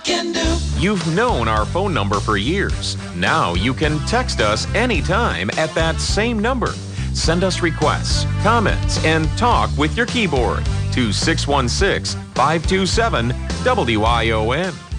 can do. You've known our phone number for years. Now you can text us anytime at that same number. Send us requests, comments, and talk with your keyboard to 616-527-WION.